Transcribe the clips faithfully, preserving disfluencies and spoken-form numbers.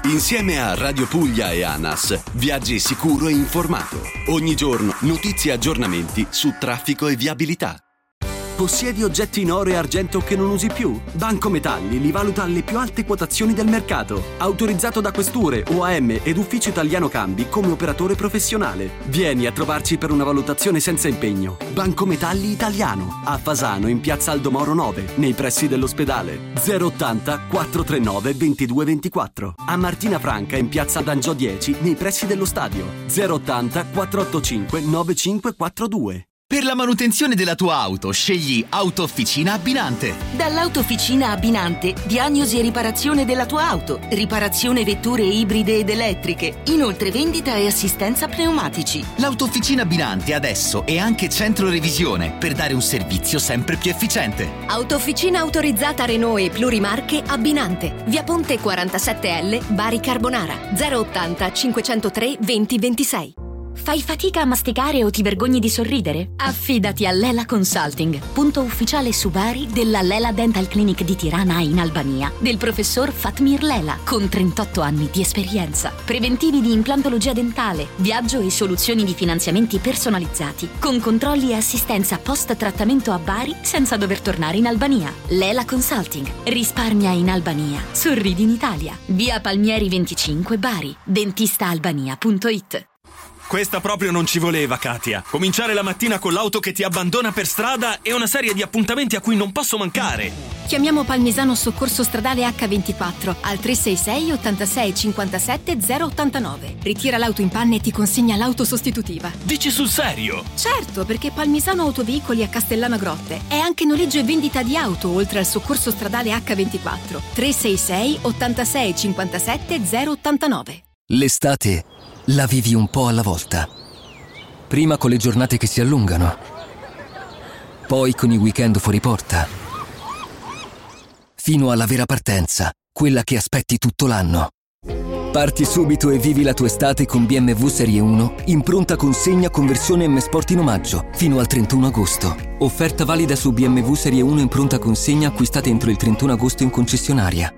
Insieme a Radio Puglia e ANAS, viaggi sicuro e informato. Ogni giorno notizie e aggiornamenti su traffico e viabilità. Possiedi oggetti in oro e argento che non usi più? Banco Metalli li valuta alle più alte quotazioni del mercato. Autorizzato da questure, O A M ed Ufficio Italiano Cambi come operatore professionale. Vieni a trovarci per una valutazione senza impegno. Banco Metalli Italiano. A Fasano in piazza Aldomoro nove, nei pressi dell'ospedale. zero ottanta quattrocentrentanove ventidue ventiquattro. A Martina Franca in piazza D'Angiò dieci, nei pressi dello stadio. zero ottanta quattrocentottantacinque novantacinque quarantadue. Per la manutenzione della tua auto, scegli Autofficina Abbinante. Dall'Autofficina Abbinante, diagnosi e riparazione della tua auto, riparazione vetture ibride ed elettriche, inoltre vendita e assistenza pneumatici. L'Autofficina Abbinante adesso è anche centro revisione per dare un servizio sempre più efficiente. Autofficina autorizzata Renault e plurimarche Abbinante. Via Ponte quarantasette L, Bari Carbonara. zero ottanta cinquecentotre venti ventisei. Fai fatica a masticare o ti vergogni di sorridere? Affidati a Lela Consulting, punto ufficiale su Bari della Lela Dental Clinic di Tirana in Albania, del professor Fatmir Lela, con trentotto anni di esperienza. Preventivi di implantologia dentale, viaggio e soluzioni di finanziamenti personalizzati, con controlli e assistenza post-trattamento a Bari senza dover tornare in Albania. Lela Consulting, risparmia in Albania, sorridi in Italia. Via Palmieri venticinque Bari, dentistaalbania punto it. Questa proprio non ci voleva, Katia. Cominciare la mattina con l'auto che ti abbandona per strada e una serie di appuntamenti a cui non posso mancare. Chiamiamo Palmisano Soccorso Stradale acca ventiquattro al tre sei sei ottantasei cinquantasette zero ottantanove. Ritira l'auto in panne e ti consegna l'auto sostitutiva. Dici sul serio? Certo, perché Palmisano Autoveicoli a Castellana Grotte è anche noleggio e vendita di auto, oltre al Soccorso Stradale acca ventiquattro. tre sei sei ottantasei cinquantasette zero ottantanove. L'estate la vivi un po' alla volta. Prima con le giornate che si allungano, poi con i weekend fuori porta, fino alla vera partenza, quella che aspetti tutto l'anno. Parti subito e vivi la tua estate con B M W Serie uno in pronta consegna con versione M Sport in omaggio fino al trentuno agosto. Offerta valida su B M W Serie uno in pronta consegna acquistate entro il trentuno agosto in concessionaria.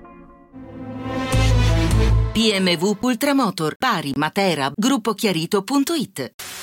B M W Ultramotor, Bari, Matera, gruppo chiarito punto it.